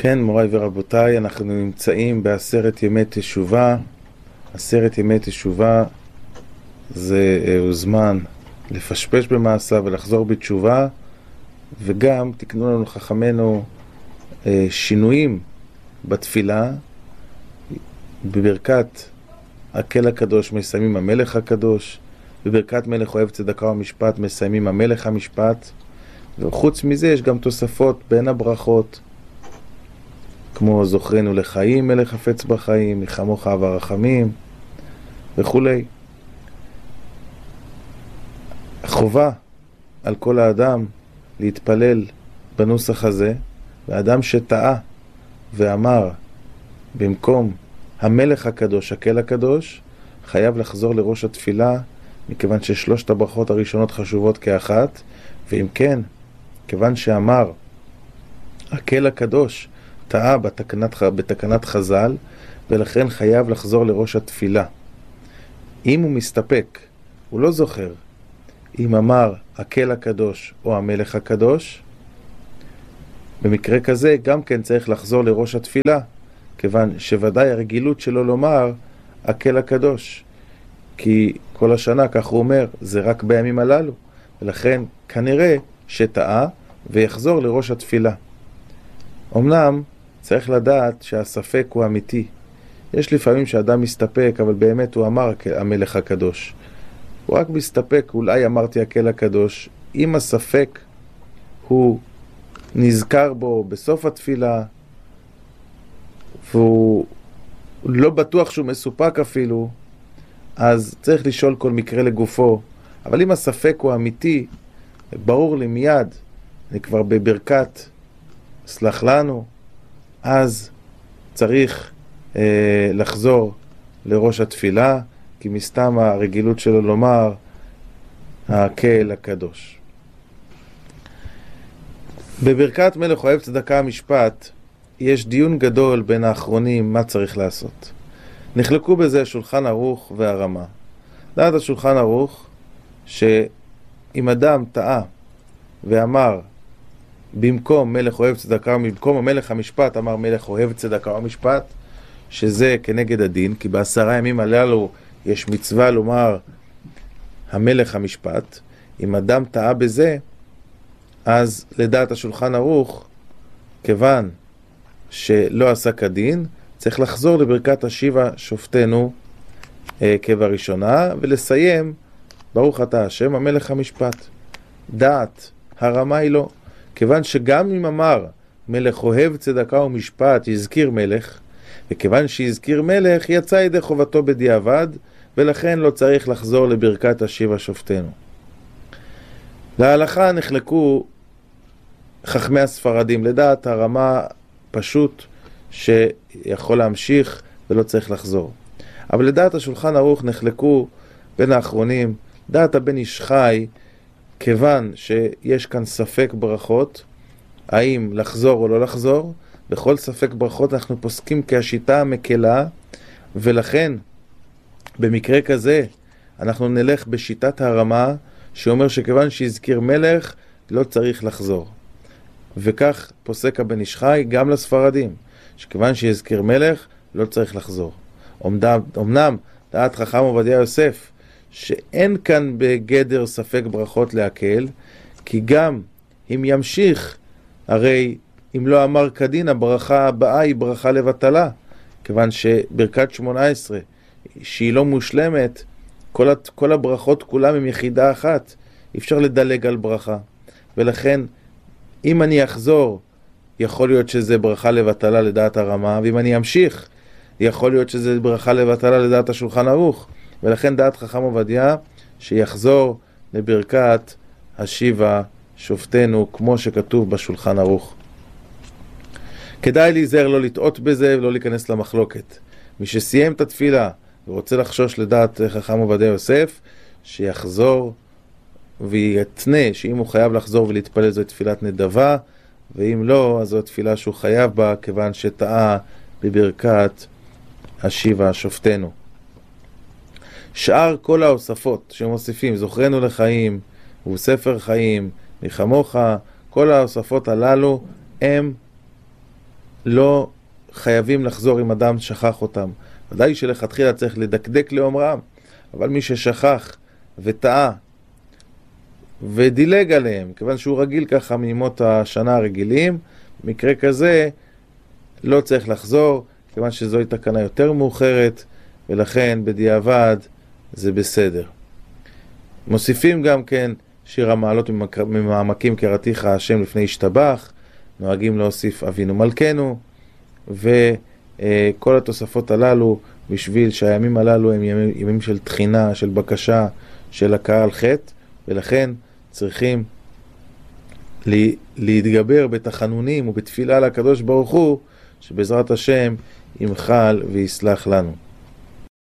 כן, מוריי ורבותיי, אנחנו נמצאים בעשרת ימי תשובה. עשרת ימי תשובה זה זמן לפשפש במעשה ולחזור בתשובה, וגם תקנו לנו חכמנו שינויים בתפילה. בברכת הקהל הקדוש מסיימים המלך הקדוש, בברכת מלך אוהב צדקה ומשפט מסיימים המלך המשפט, וחוץ מזה יש גם תוספות בין הברכות, כמו זוכרנו לחיים מלך חפץ בחיים, מחמוך אהב הרחמים וכולי. חובה על כל האדם להתפלל בנוסח הזה, והאדם שטעה ואמר במקום המלך הקדוש הקהל הקדוש, חייב לחזור לראש התפילה, מכיוון ששלושת הברכות הראשונות חשובות כאחת. ואם כן, כיוון שאמר הקהל הקדוש טעה בתקנת חז"ל, ולכן חייב לחזור לראש התפילה. אם הוא מסתפק, הוא לא זוכר אם אמר הקהל הקדוש או המלך הקדוש, במקרה כזה גם כן צריך לחזור לראש התפילה, כיוון שוודאי הרגילות שלו לומר הקהל הקדוש, כי כל השנה, כך הוא אומר, זה רק בימים הללו, ולכן כנראה שטעה ויחזור לראש התפילה. אמנם צריך לדעת שהספק הוא אמיתי. יש לפעמים שאדם מסתפק, אבל באמת הוא אמר המלך הקדוש. הוא רק מסתפק, אולי אמרתי הקהל הקדוש. אם הספק הוא נזכר בו בסוף התפילה, והוא לא בטוח שהוא מסופק אפילו, אז צריך לשאול כל מקרה לגופו. אבל אם הספק הוא אמיתי, ברור לי מיד, אני כבר בברכת סלח לנו, אז צריך לחזור לראש התפילה, כי מסתם הרגילות שלו לומר הקהל הקדוש. בברכת מלך אוהב צדקה המשפט יש דיון גדול בין האחרונים מה צריך לעשות. נחלקו בזה שולחן ערוך והרמה. דעת השולחן ערוך שאם אדם טעה ואמר במקום מלך אוהב צדקה, במקום המלך המשפט אמר מלך אוהב צדקה ומשפט, שזה כנגד הדין, כי ב10 ימים הללו יש מצווה לומר המלך המשפט. אם אדם טעה בזה, אז לדעת השולחן ערוך, כיוון שלא עשה כדין, צריך לחזור לברכת השיבה שופטנו כבראשונה, ולסיים ברוך אתה השם המלך המשפט. דעת הרמה היא לא, כיוון שגם אם אמר מלך אוהב צדקה ומשפט יזכיר מלך, וכיוון שיזכיר מלך יצא ידי חובתו בדיעבד, ולכן לא צריך לחזור לברכת השיבה שופטנו. להלכה נחלקו חכמי הספרדים. לדעת הרמה פשוט שיכול להמשיך ולא צריך לחזור. אבל לדעת השולחן ערוך נחלקו בין האחרונים. דעת הבן איש חי, כיוון שיש כאן ספק ברכות, האם לחזור או לא לחזור, בכל ספק ברכות אנחנו פוסקים כהשיטה המקלה, ולכן במקרה כזה אנחנו נלך בשיטת הרמה, שאומר שכיוון שהזכיר מלך לא צריך לחזור. וכך פוסק הבן איש חי גם לספרדים, שכיוון שהזכיר מלך לא צריך לחזור. אמנם דעת חכם עובדיה יוסף שאין כאן בגדר ספק ברכות להקל, כי גם אם ימשיך, הרי אם לא אמר כדין, הברכה הבאה היא ברכה לבטלה, כיוון שברכת 18 שהיא לא מושלמת, כל הברכות כולם עם יחידה אחת, אפשר לדלג על ברכה. ולכן אם אני אחזור, יכול להיות שזה ברכה לבטלה לדעת הרמה, ואם אני אמשיך, יכול להיות שזה ברכה לבטלה לדעת השולחן ערוך. ולכן דעת חכם עובדיה שיחזור לברכת השיבה שופטנו, כמו שכתוב בשולחן ערוך. כדאי להיזהר לא לטעות בזה ולא להיכנס למחלוקת. מי שסיים את התפילה ורוצה לחשוש לדעת חכם עובדיה יוסף, שיחזור ויתנה שאם הוא חייב לחזור ולהתפלל זו תפילת נדבה, ואם לא, אז זו תפילה שהוא חייב בה, כיוון שטעה בברכת השיבה שופטנו. שאר כל ההוספות שמוסיפים, זוכרנו לחיים וספר חיים, מחמוך, כל ההוספות הללו הם לא חייבים לחזור אם אדם שכח אותם. ודאי שלכתחילה צריך לדקדק לאומרם, אבל מי ששכח וטעה ודילג עליהם, כיוון שהוא רגיל ככה מימות השנה הרגילים, מקרה כזה לא צריך לחזור, כיוון שזוהי תקנה יותר מאוחרת, ולכן בדיעבד זה בסדר. מוסיפים גם כן שיר המעלות ממעמקים קראתיך השם לפני השתבח, נוהגים להוסיף אבינו מלכנו, וכל התוספות הללו בשביל שהימים הללו הם ימים של תחינה, של בקשה, של הכאה על חטא, ולכן צריכים להתגבר בתחנונים ובתפילה לקדוש ברוך הוא, שבעזרת השם ימחל ויסלח לנו.